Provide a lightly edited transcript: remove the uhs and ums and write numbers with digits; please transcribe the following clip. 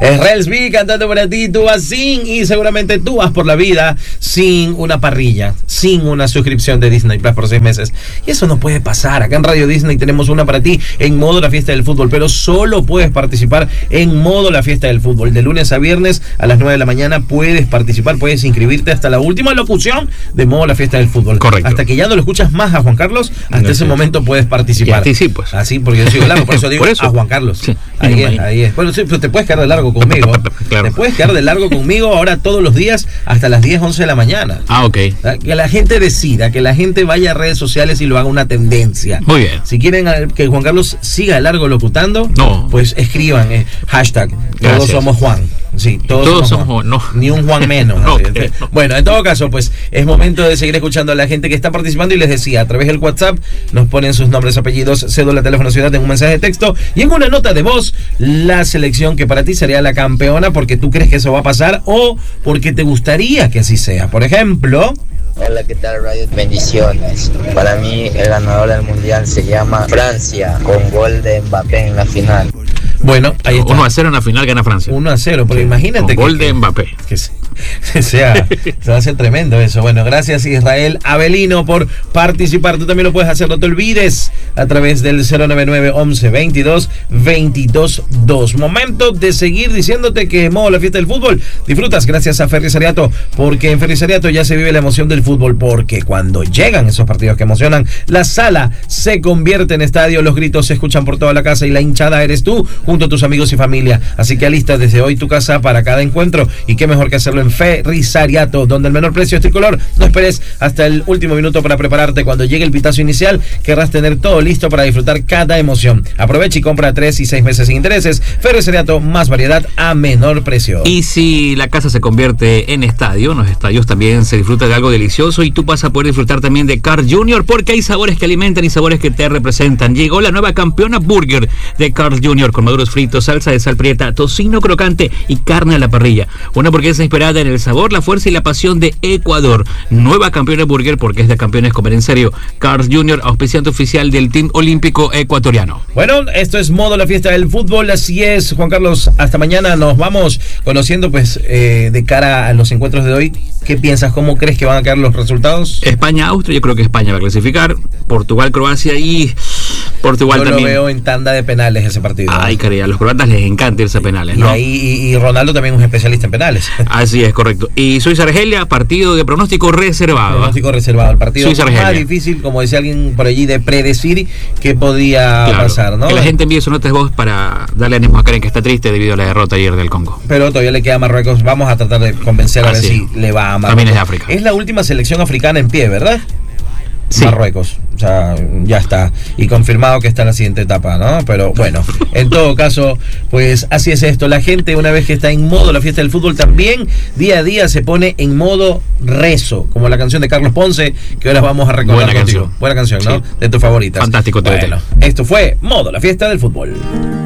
Relsby cantando para ti, tú vas sin, y seguramente tú vas por la vida sin una parrilla, sin una suscripción de Disney Plus por 6 meses. Y eso no puede pasar. Acá en Radio Disney tenemos una para ti en modo la fiesta del fútbol, pero solo puedes participar en modo la fiesta del fútbol. De lunes a viernes a las 9 de la mañana puedes participar, puedes inscribirte hasta la última locución de modo la fiesta del fútbol. Correcto. Hasta que ya no lo escuchas más a Juan Carlos, hasta ese momento puedes participar. Y a ti sí, pues. Así, porque yo sigo largo, por eso digo por eso. A Juan Carlos. Sí. Ahí es. Bueno, sí, pero te puedes quedar de largo conmigo. Claro. Te puedes quedar de largo conmigo ahora todos los días hasta las 10, 11 de la mañana. Ah, ok. Que la gente decida, que la gente vaya a redes sociales y lo haga una tendencia. Muy bien. Si quieren que Juan Carlos siga de largo locutando, no, pues escriban hashtag todos somos Juan. Sí, todos somos Juan. No. Ni un Juan menos. No, no. Bueno, en todo caso, pues es momento de seguir escuchando a la gente que está participando, y les decía, a través del WhatsApp nos ponen sus nombres, apellidos, cédula, teléfono, ciudad en un mensaje de texto y en una nota de voz la selección que para ti sería la campeona, porque tú crees que eso va a pasar o porque te gustaría que así sea. Por ejemplo... Hola, ¿qué tal, Radio? Bendiciones. Para mí el ganador del mundial se llama Francia, con gol de Mbappé en la final. Bueno, ahí está. 1-0 en la final gana Francia. 1-0, pero imagínate con gol de Mbappé. Se va a hacer tremendo eso. Bueno, gracias Israel Avelino por participar. Tú también lo puedes hacer, no te olvides, a través del 099 11 22 22 2. Momento de seguir diciéndote que modo la fiesta del fútbol disfrutas gracias a Ferrisariato, porque en Ferrisariato ya se vive la emoción del fútbol, porque cuando llegan esos partidos que emocionan, la sala se convierte en estadio, los gritos se escuchan por toda la casa y la hinchada eres tú junto a tus amigos y familia. Así que alista desde hoy tu casa para cada encuentro, y qué mejor que hacerlo en Ferrisariato, donde el menor precio es tricolor. No esperes hasta el último minuto para prepararte. Cuando llegue el pitazo inicial, querrás tener todo listo para disfrutar cada emoción. Aprovecha y compra 3 y 6 meses sin intereses. Ferrisariato, más variedad a menor precio. Y si la casa se convierte en estadio, en los estadios también se disfruta de algo delicioso, y tú vas a poder disfrutar también de Carl Jr., porque hay sabores que alimentan y sabores que te representan. Llegó la nueva campeona burger de Carl Jr., con maduros fritos, salsa de sal prieta, tocino crocante y carne a la parrilla. Una hamburguesa inspirada en el sabor, la fuerza y la pasión de Ecuador. Nueva campeona burger, porque es de campeones comer en serio. Carl Jr., auspiciante oficial del Team Olímpico Ecuatoriano. Bueno, esto es modo la fiesta del fútbol, así es, Juan Carlos. Hasta mañana nos vamos conociendo, pues, de cara a los encuentros de hoy. ¿Qué piensas? ¿Cómo crees que van a quedar los resultados? España-Austria, yo creo que España va a clasificar. Portugal-Croacia, y Portugal yo también. Yo lo veo en tanda de penales ese partido. Ay, caray, a los croatas les encanta irse a penales, ¿no? Y Ronaldo también es un especialista en penales. Así es, correcto. Y Suiza-Argelia, partido de pronóstico reservado. Pronóstico reservado. El partido Suiza-Argelia. más difícil, como decía alguien por allí, de predecir qué podía pasar, ¿no? Que la gente envíe sus notas de voz para darle ánimo a Karen, que está triste debido a la derrota ayer del Congo. Pero todavía le queda a Marruecos. Vamos a tratar de convencer a ver si le va a Marruecos. También es de África. Es la última selección africana en pie, ¿verdad? Sí. Marruecos, o sea, ya está, y confirmado que está en la siguiente etapa, ¿no? Pero bueno, en todo caso, pues así es esto. La gente, una vez que está en modo la fiesta del fútbol, también día a día se pone en modo rezo, como la canción de Carlos Ponce, que ahora vamos a recordar. Buena canción, ¿no? Sí. De tus favoritas. Fantástico, bueno, esto fue modo la fiesta del fútbol.